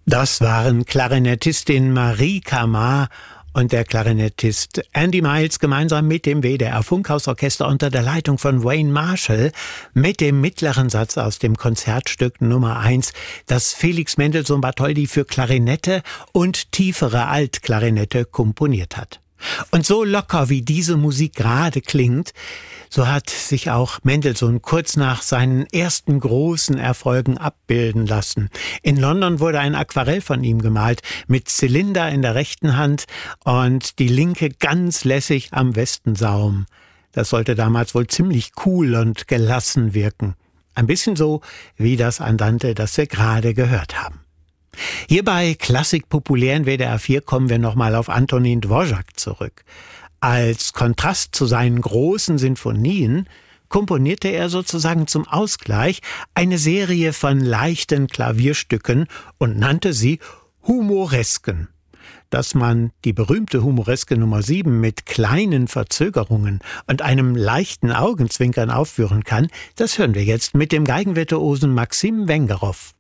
Das waren Klarinettistin Marie Kamar und der Klarinettist Andy Miles gemeinsam mit dem WDR Funkhausorchester unter der Leitung von Wayne Marshall mit dem mittleren Satz aus dem Konzertstück Nummer 1, das Felix Mendelssohn Bartholdy für Klarinette und tiefere Altklarinette komponiert hat. Und so locker wie diese Musik gerade klingt, so hat sich auch Mendelssohn kurz nach seinen ersten großen Erfolgen abbilden lassen. In London wurde ein Aquarell von ihm gemalt, mit Zylinder in der rechten Hand und die linke ganz lässig am Westensaum. Das sollte damals wohl ziemlich cool und gelassen wirken. Ein bisschen so wie das Andante, das wir gerade gehört haben. Hier bei Klassik populär in WDR 4 kommen wir nochmal auf Antonín Dvořák zurück. Als Kontrast zu seinen großen Sinfonien komponierte er sozusagen zum Ausgleich eine Serie von leichten Klavierstücken und nannte sie Humoresken. Dass man die berühmte Humoreske Nummer 7 mit kleinen Verzögerungen und einem leichten Augenzwinkern aufführen kann, das hören wir jetzt mit dem Geigenvirtuosen Maxim Wengerow.